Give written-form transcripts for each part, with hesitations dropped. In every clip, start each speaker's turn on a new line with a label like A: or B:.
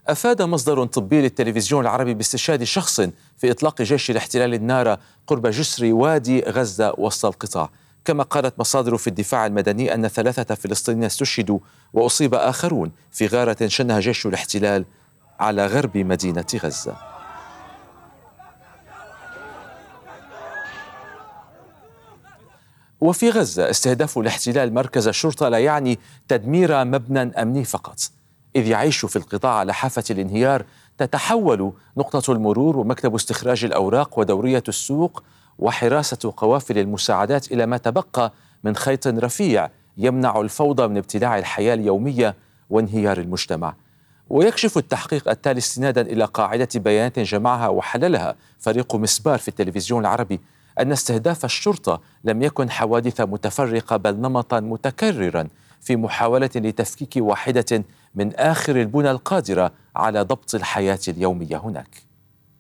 A: أفاد مصدر طبي للتلفزيون العربي باستشهاد شخص في إطلاق جيش الاحتلال النار قرب جسر وادي غزة وسط القطاع. كما قالت مصادر في الدفاع المدني أن 3 فلسطينيين استشهدوا وأصيب آخرون في غارة شنها جيش الاحتلال على غرب مدينة غزة. وفي غزة، استهداف الاحتلال مركز الشرطة لا يعني تدمير مبنى أمني فقط، إذ يعيش في القطاع على حافة الانهيار تتحول نقطة المرور ومكتب استخراج الأوراق ودورية السوق وحراسة قوافل المساعدات إلى ما تبقى من خيط رفيع يمنع الفوضى من ابتلاع الحياة اليومية وانهيار المجتمع. ويكشف التحقيق التالي استنادا إلى قاعدة بيانات جمعها وحللها فريق مسبار في التلفزيون العربي أن استهداف الشرطة لم يكن حوادث متفرقة بل نمطا متكررا في محاولة لتفكيك واحدة من آخر البنى القادرة على ضبط الحياة اليومية هناك.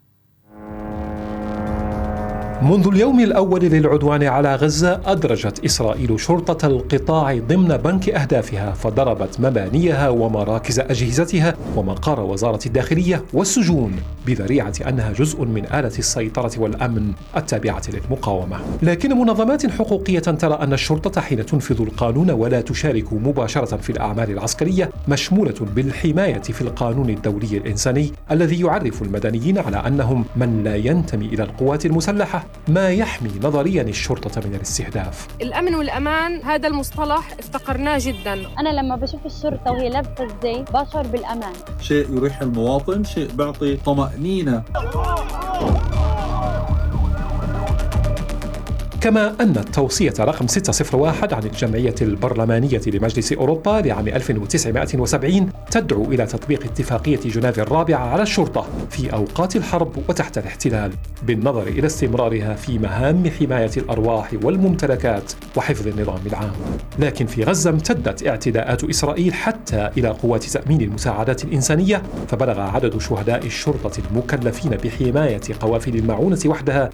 B: منذ اليوم الأول للعدوان على غزة أدرجت إسرائيل شرطة القطاع ضمن بنك أهدافها، فضربت مبانيها ومراكز أجهزتها ومقار وزارة الداخلية والسجون بذريعة أنها جزء من آلة السيطرة والأمن التابعة للمقاومة. لكن منظمات حقوقية ترى أن الشرطة حين تنفذ القانون ولا تشارك مباشرة في الأعمال العسكرية مشمولة بالحماية في القانون الدولي الإنساني الذي يعرف المدنيين على أنهم من لا ينتمي إلى القوات المسلحة، ما يحمي نظريا الشرطة من الاستهداف.
C: الأمن والأمان هذا المصطلح افتقرناه جدا.
D: أنا لما بشوف الشرطة وهي لابسة الزي بشعر بالأمان،
E: شيء يريح المواطن، شيء بيعطي طمأنينة.
B: كما أن التوصية رقم 601 عن الجمعية البرلمانية لمجلس أوروبا لعام 1970 تدعو إلى تطبيق اتفاقية جنيف الرابعة على الشرطة في أوقات الحرب وتحت الاحتلال، بالنظر إلى استمرارها في مهام حماية الأرواح والممتلكات وحفظ النظام العام. لكن في غزة امتدت اعتداءات إسرائيل حتى إلى قوات تأمين المساعدات الإنسانية، فبلغ عدد شهداء الشرطة المكلفين بحماية قوافل المعونة وحدها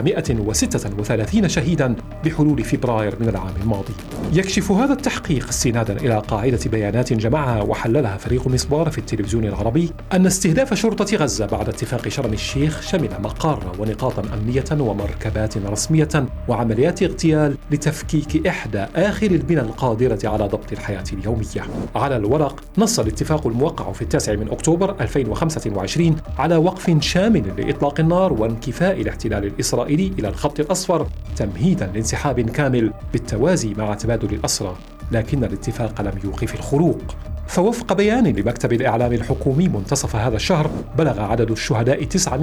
B: 736 شهيدا بحلول فبراير من العام الماضي. يكشف هذا التحقيق استنادا إلى قاعدة بيانات جمعها وحللها فريق مسبار في التلفزيون العربي أن استهداف شرطة غزة بعد اتفاق شرم الشيخ شمل مقار ونقاطا أمنية ومركبات رسمية وعمليات اغتيال لتفكيك إحدى آخر البنى القادرة على ضبط الحياة اليومية. على الورق نص الاتفاق الموقع في 9 أكتوبر 2025 على وقف شامل لإطلاق النار وانكفاء الاحتلال الإسرائيلي إلى الخط الأصفر تمهيدا لانسحاب كامل بالتوازي مع تبادل الأسرى، لكن الاتفاق لم يوقف الخروق. فوفق بيان لمكتب الإعلام الحكومي منتصف هذا الشهر بلغ عدد الشهداء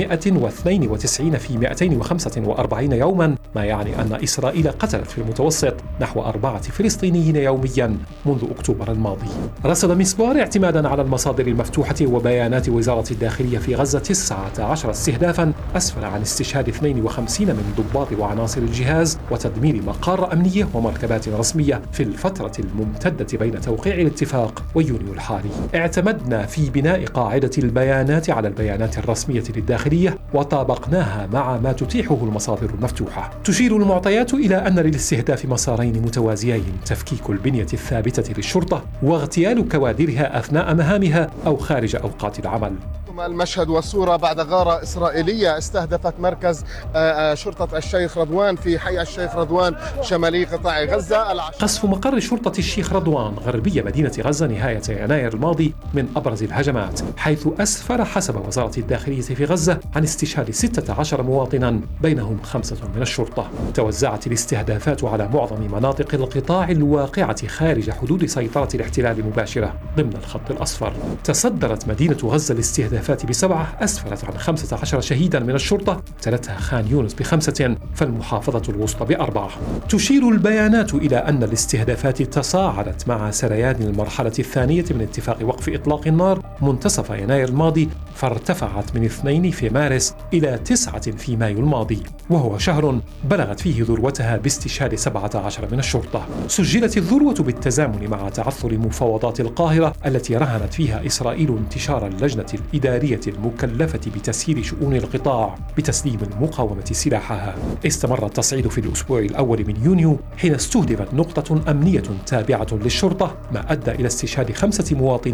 B: 992 في 245 يوما، ما يعني أن إسرائيل قتلت في المتوسط نحو 4 فلسطينيين يوميا منذ أكتوبر الماضي. رصد مسبار اعتمادا على المصادر المفتوحة وبيانات وزارة الداخلية في غزة 19 استهدافا أسفر عن استشهاد 52 من ضباط وعناصر الجهاز وتدمير مقار أمنية ومركبات رسمية في الفترة الممتدة بين توقيع الاتفاق ويونيو الحالي. اعتمدنا في بناء قاعدة البيانات على البيانات الرسمية للداخلية وطابقناها مع ما تتيحه المصادر المفتوحة. تشير المعطيات إلى أن للاستهداف مسارين متوازيين: تفكيك البنية الثابتة للشرطة واغتيال كوادرها أثناء مهامها أو خارج أوقات العمل.
F: المشهد والصورة بعد غارة إسرائيلية استهدفت مركز شرطة الشيخ رضوان في حي الشيخ رضوان شمالي قطاع غزة.
B: قصف مقر شرطة الشيخ رضوان غربية مدينة غزة نهاية يناير الماضي من أبرز الهجمات، حيث أسفر حسب وزارة الداخلية في غزة عن استشهاد 16 مواطنا بينهم 5 من الشرطة. توزعت الاستهدافات على معظم مناطق القطاع الواقعة خارج حدود سيطرة الاحتلال مباشرة ضمن الخط الأصفر. تصدرت مدينة غزة الاستهدافات ب7، أسفرت عن 15 شهيدا من الشرطة، تلتها خان يونس ب5، فالمحافظة الوسطى ب4. تشير البيانات إلى أن الاستهدافات تصاعدت مع سريان المرحلة الثانية من اتفاق وقف إطلاق النار منتصف يناير الماضي، فارتفعت من 2 في مارس إلى 9 في مايو الماضي، وهو شهر بلغت فيه ذروتها باستشهاد 17 من الشرطة. سجلت الذروة بالتزامن مع تعثر مفاوضات القاهرة التي رهنت فيها إسرائيل انتشار اللجنة الإدارية المكلفة بتسيير شؤون القطاع بتسليم المقاومة سلاحها. استمر التصعيد في الأسبوع الأول من يونيو حين استهدفت نقطة أمنية تابعة للشرطة، ما أدى إلى استشهاد 5 مواطنين